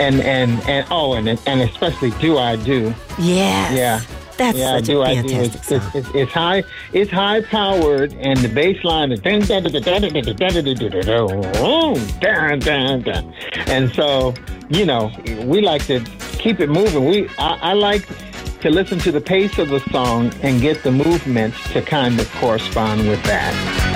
and especially Do I Do. Yes. Yeah. That's such a fantastic song. It's high powered, and the bass line is and so we like to keep it moving. I like to listen to the pace of the song and get the movements to kind of correspond with that.